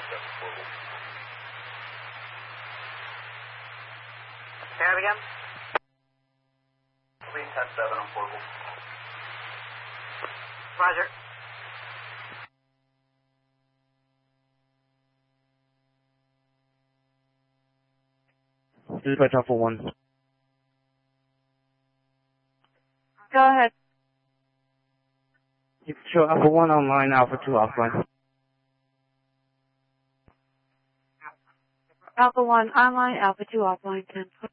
Say it again? Clean 10-7 on portable. Roger. Dispatch Alpha 1. Go ahead. You can show Alpha 1 online, Alpha 2 offline. Alpha 1 online, Alpha 2 offline, 10-4.